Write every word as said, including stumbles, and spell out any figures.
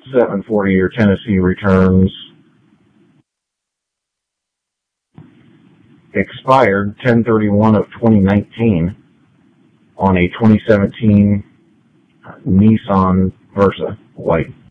seven forty year Tennessee returns. Expired ten thirty-one of twenty nineteen on a twenty seventeen Nissan Versa white.